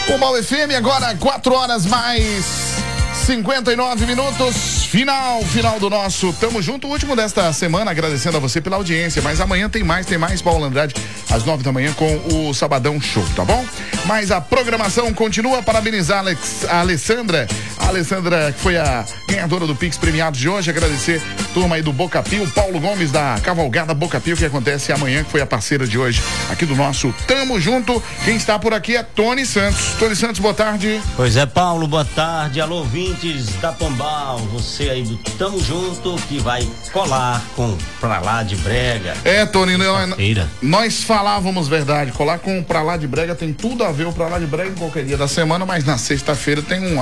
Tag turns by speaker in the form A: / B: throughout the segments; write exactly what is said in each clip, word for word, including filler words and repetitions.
A: Pombal F M, agora quatro horas mais cinquenta e nove minutos, final, final do nosso Tamo Junto, último desta semana, agradecendo a você pela audiência, mas amanhã tem mais, tem mais, Paulo Andrade, às nove da manhã com o Sabadão Show, tá bom? Mas a programação continua, parabenizar Alex, a Alessandra, a Alessandra que foi a ganhadora do Pix Premiados de hoje, agradecer a turma aí do Boca Pio, Paulo Gomes da Cavalgada Boca Pio, que acontece amanhã, que foi a parceira de hoje aqui do nosso Tamo Junto. Quem está por aqui é Tony Santos. Tony Santos, boa tarde.
B: Pois é, Paulo, boa tarde, alô, ouvintes da Pombal, você aí do Tamo Junto, que vai colar com Pra Lá de Brega.
A: É, Tony, nós, nós falávamos verdade, colar com Pra Lá de Brega tem tudo a ver, o Pra Lá de Brega em qualquer dia da semana, mas na sexta-feira tem um,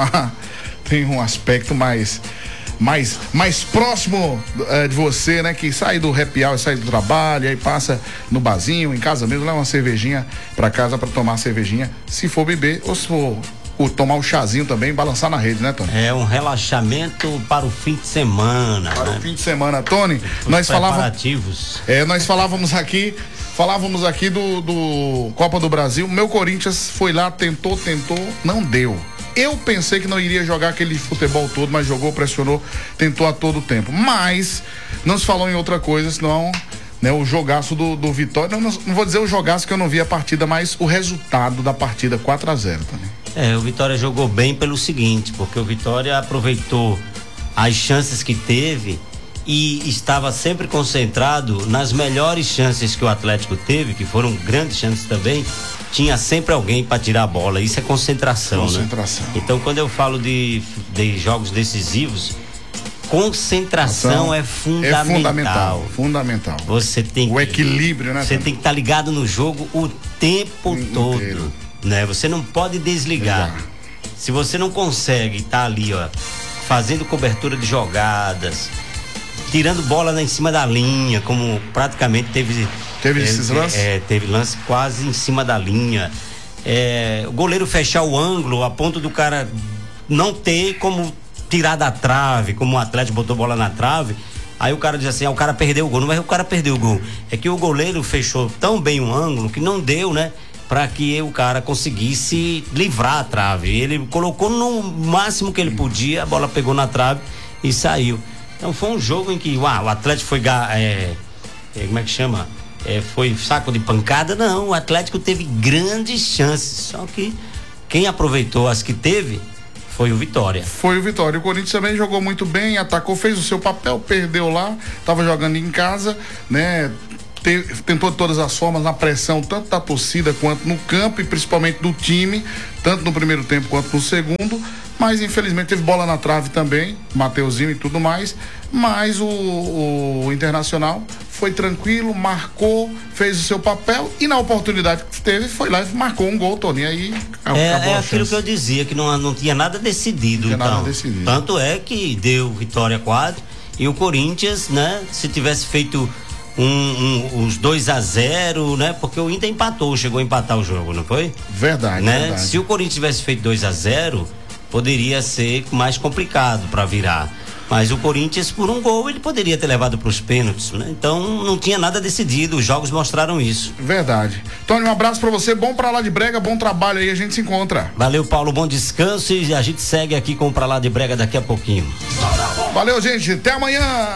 A: tem um aspecto mais... mais, mais próximo é, de você, né? Que sai do happy hour, sai do trabalho, aí passa no barzinho, em casa mesmo, leva uma cervejinha pra casa pra tomar cervejinha, se for beber, ou se for ou tomar um chazinho também, balançar na rede, né, Tony?
B: É um relaxamento para o fim de semana.
A: Para
B: né?
A: o fim de semana, Tony,
B: Os
A: nós falávamos.
B: preparativos.
A: É, nós falávamos aqui, falávamos aqui do, do Copa do Brasil, meu Corinthians foi lá, tentou, tentou, não deu. Eu pensei que não iria jogar aquele futebol todo, mas jogou, pressionou, tentou a todo tempo. Mas não se falou em outra coisa, senão, né, o jogaço do, do Vitória. Não, não vou dizer o jogaço que eu não vi a partida, mas o resultado da partida quatro a zero também.
B: É, o Vitória jogou bem pelo seguinte, porque o Vitória aproveitou as chances que teve e estava sempre concentrado nas melhores chances que o Atlético teve, que foram grandes chances também. Tinha sempre alguém para tirar a bola, isso é concentração,
A: concentração.
B: né? Então, quando eu falo de, de jogos decisivos, concentração
A: Ação
B: é fundamental.
A: É fundamental, fundamental.
B: Você tem
A: o
B: que,
A: equilíbrio, né?
B: Você tem que estar tá ligado no jogo o tempo
A: inteiro.
B: todo, né? Você não pode desligar.
A: Ligar.
B: Se você não consegue estar tá ali, ó, fazendo cobertura de jogadas, tirando bola lá em cima da linha, como praticamente teve
A: teve
B: é,
A: esses lances,
B: é, teve lance quase em cima da linha, é, o goleiro fechar o ângulo a ponto do cara não ter como tirar da trave, como o Atlético botou bola na trave, aí o cara diz assim, ah, o cara perdeu o gol, não é que o cara perdeu o gol, é que o goleiro fechou tão bem o ângulo que não deu, né, para que o cara conseguisse livrar a trave. Ele colocou no máximo que ele podia, a bola pegou na trave e saiu. Então foi um jogo em que uau, o Atlético foi é, é, como é que chama? É, foi saco de pancada? Não, o Atlético teve grandes chances, só que quem aproveitou as que teve foi o Vitória.
A: Foi o Vitória. O Corinthians também jogou muito bem, atacou, fez o seu papel, perdeu lá, estava jogando em casa, né? Tentou de todas as formas na pressão, tanto da torcida quanto no campo e principalmente do time, tanto no primeiro tempo quanto no segundo, mas infelizmente teve bola na trave também, Mateuzinho e tudo mais, mas o, o Internacional foi tranquilo, marcou, fez o seu papel e na oportunidade que teve, foi lá e marcou um gol, Tony, aí
B: acabou é, é aquilo chance. Que eu dizia, que não, não tinha nada decidido, não tinha então, nada decidido. Tanto é que deu vitória quatro e o Corinthians, né, se tivesse feito Um, um, os dois a zero, né? Porque o Inter empatou, chegou a empatar o jogo, não foi?
A: Verdade,
B: né?
A: verdade.
B: Se o Corinthians tivesse feito dois a zero, poderia ser mais complicado para virar. Mas o Corinthians, por um gol, ele poderia ter levado para os pênaltis, né? Então não tinha nada decidido, os jogos mostraram isso.
A: Verdade. Tony, um abraço para você, bom Pra Lá de Brega, bom trabalho aí, a gente se encontra.
B: Valeu, Paulo, bom descanso e a gente segue aqui com o Pra Lá de Brega daqui a pouquinho.
A: Valeu, gente, até amanhã.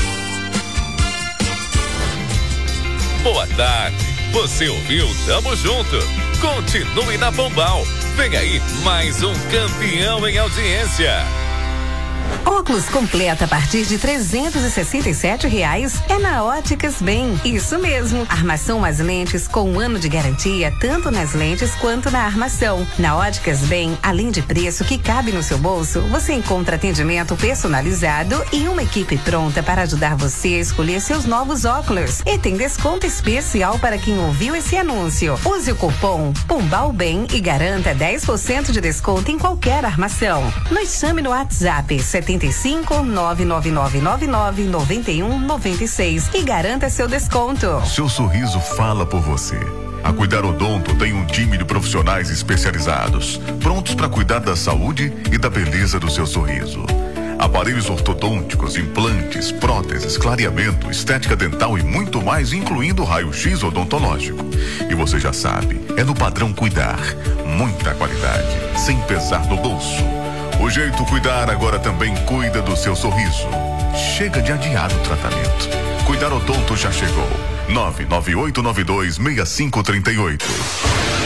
C: Boa tarde, você ouviu Tamo Junto, continue na Pombal, vem aí mais um campeão em audiência.
D: Óculos completo a partir de trezentos e sessenta e sete reais é na Óticas Bem. Isso mesmo, armação mais lentes com um ano de garantia, tanto nas lentes quanto na armação. Na Óticas Bem, além de preço que cabe no seu bolso, você encontra atendimento personalizado e uma equipe pronta para ajudar você a escolher seus novos óculos. E tem desconto especial para quem ouviu esse anúncio. Use o cupom Pombal Bem e garanta dez por cento de desconto em qualquer armação. Nos chame no WhatsApp setenta e cinco, nove nove nove nove nove, noventa e um, noventa e seis e garanta seu desconto.
E: Seu sorriso fala por você. A Cuidar Odonto tem um time de profissionais especializados, prontos para cuidar da saúde e da beleza do seu sorriso. Aparelhos ortodônticos, implantes, próteses, clareamento, estética dental e muito mais, incluindo raio-x odontológico. E você já sabe, é no padrão Cuidar. Muita qualidade, sem pesar no bolso. O Jeito Cuidar agora também cuida do seu sorriso. Chega de adiar o tratamento. Cuidar Odonto já chegou. nove nove oito nove dois seis cinco três oito.